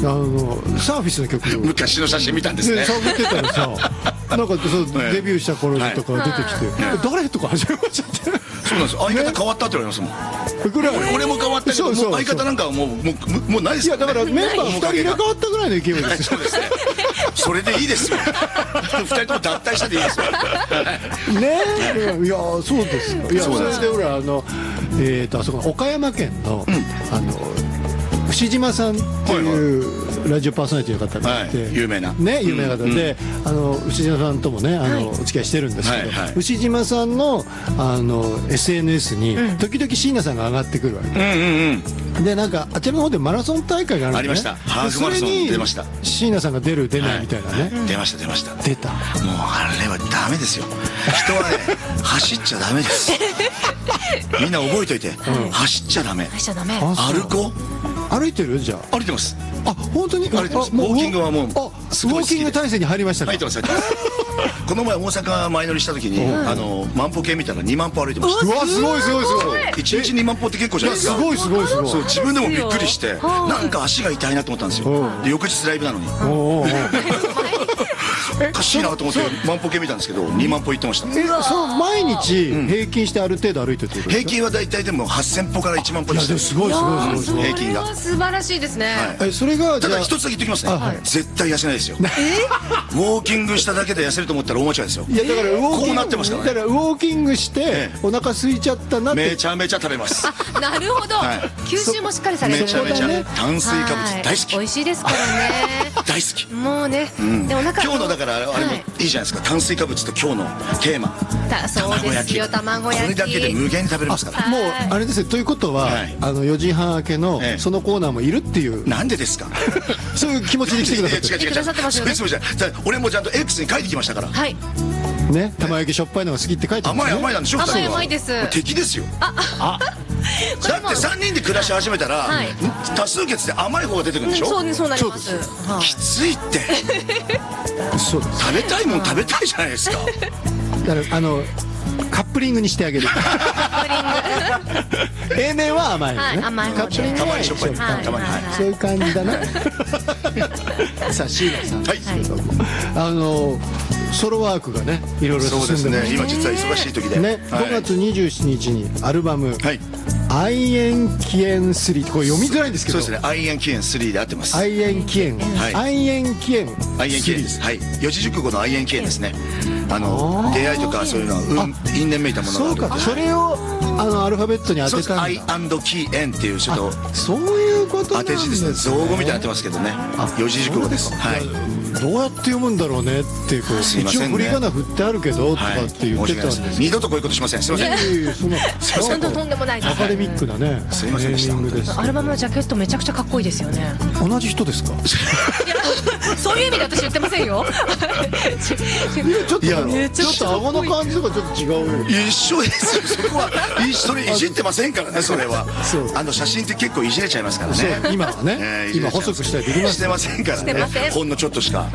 サーフィスの曲を昔の写真見たんですね。 探ってたらさ、なんかデビューした頃とか出てきて、誰とか始めましちゃって。 そうなんです。相方変わったって言われますもん。俺も変わったけど、相方なんかはもうないですよ。 いやだからメンバー2人入れ替わったぐらいの勢いですよ。 そうですね。それでいいですよ。2人とも脱退したでいいですよ。 ねえ、いやそうですか。いやそれで俺あそこ岡山県の牛島さんっていうラジオパーソナリティの方がいて、 有名なね、有名な方で、牛島さんともねお付き合いしてるんですけど、牛島さんのSNS に時々椎名さんが上がってくるわけで、なんかあちらの方でマラソン大会があるんで、 ありました。ハーフマラソン出ました。 椎名さんが出る出ないみたいなね。 出ました出ました。 出た。 もうあれはダメですよ。人はね走っちゃダメです。みんな覚えといて、走っちゃダメ。 走っちゃダメ。 歩こう。 歩いてるじゃあ。 歩いてます。 あ、本当に。 歩いてます。ウォーキングはもうウォーキング体制に入りましたか。 入ってます。この前大阪前乗りした時に万歩計見たら2万歩歩いてました。 うわすごいすごいすごい。 1日2万歩って結構じゃないですか。 すごいすごいすごい。 そう自分でもびっくりして、なんか足が痛いなと思ったんですよ。で翌日ライブなのに。おかしいなと思って万歩計見たんですけど2万歩行ってました。 そう毎日平均してある程度歩いてるってことですか。 平均は大体でも8000歩から1万歩でした。 すごいすごいすごい。 平均が素晴らしいですね。 それがただ一つだけ言ってきますね。絶対痩せないですよ。ウォーキングしただけで痩せると思ったら大間違いですよ。 いやだからこうなってますからね。 だからウォーキングしてお腹空いちゃったなって。 めちゃめちゃ食べます。 なるほど。吸収もしっかりされてる。 めちゃめちゃ炭水化物大好き。 美味しいですからね。 大好き。 もうね。でお腹。 今日のだからあれもいいじゃないですか。炭水化物と今日のテーマ。 そうですよ。卵焼き。 これだけで無限に食べれますから。 もうあれですよ。ということは4時半明けのそのコーナーもいるっていう。 なんでですか。 そういう気持ちで来てくださって。 来てくださってますよね。 俺もちゃんと X に書いてきましたから。 はい。 ね、玉焼きしょっぱいのが好きって書いてますね。 甘いなんでしょ。 甘いです。 敵ですよ。だって3人で暮らし始めたら多数決で甘い方が出てくるんでしょ。 そうなります。 きついって。食べたいもん食べたいじゃないですか。 だからカップリングにしてあげる。A面は甘いのね。 甘いカップリングたまにしょっぱい。たまに。 そういう感じだな。さあ椎名さんですけども、ソロワークがねいろいろ進んでますね。 今実は忙しい時でね。5月27日にアルバム愛煙起煙3、これ読みづらいんですけど。 そうですね。愛煙起煙3で合ってます。 愛煙起煙。愛煙起煙。 愛煙起煙です。はい。四字熟語の愛煙起煙ですね。出会いとかそういうのは因縁めいたものがある。 そうか。それをアルファベットに当てたんだ。 愛&起煙っていうちょっとそういうことなんですね。 当て字ですね。造語みたいになってますけどね。四字熟語です。はい。 どうやって読むんだろうねってこう一応振り仮名振ってあるけどとかって言ってたんです。 二度とこういうことしません。すみません。 とんでもないです。 アカデミックなね。 すみませんでした。 アルバムのジャケットめちゃくちゃかっこいいですよね。 同じ人ですか。 そういう意味で私言ってませんよ。 ちょっと顎の感じとかちょっと違うよ。 一緒ですよ。そこはそれいじってませんからね。それは写真って結構いじれちゃいますからね。 今はね。今細くしたりできます。 してませんからね。ほんのちょっとしか。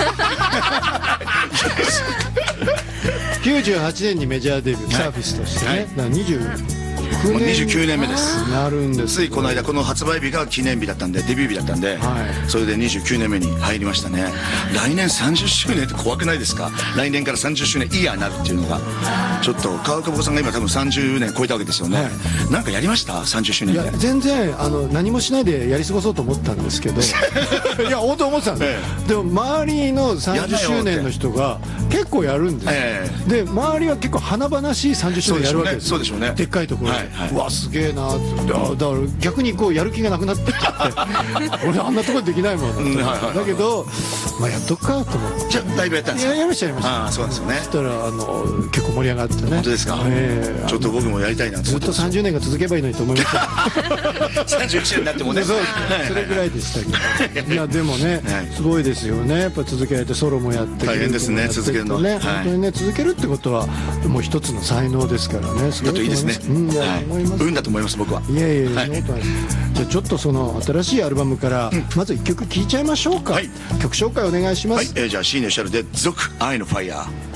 98年にメジャーデビュー、サーフィスとしてね。 29年目です。 なるんです。 ついこの間この発売日が記念日だったんで、デビュー日だったんで、それで29年目に入りましたね。来年30周年って怖くないですか。来年から30周年イヤーになるっていうのがちょっと川久保さんが今多分30年超えたわけですよね。なんかやりました30周年で。 いや全然何もしないでやり過ごそうと思ったんですけどいや本当思ってたんで、でも周りの30周年の人が結構やるんですで、周りは結構華々しい30周年やるわけです。 そうでしょうね。 でっかいところでうわすげえなって。だから逆にこうやる気がなくなってきちゃって俺あんなところできないもんだけどやっとくかと思って。 じゃあライブやったんですか。 やりました。 ああそうですよね。 そしたら結構盛り上がってね。 本当ですか。ちょっと僕もやりたいなと思って。 ずっと30年が続けばいいのにと思いました 31年になってもね。 それぐらいでしたけど。いやでもねすごいですよね。やっぱ続けられてソロもやって大変ですね。続けるのね。本当にね続けるってことはもう一つの才能ですからね。 だといいですね。運だと思います僕は。 いやじゃあちょっとその新しいアルバムからまず1曲聴いちゃいましょうか。曲紹介お願いします。 じゃあ椎名シャルで続愛のファイヤー。